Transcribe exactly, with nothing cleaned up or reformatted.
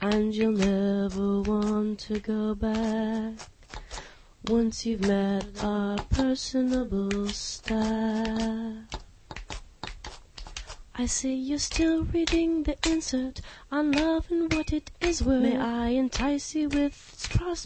and you'll never want to go back once you've met our personable staff. I see you're still reading the insert on love and what it is worth. May I entice you with its prospects?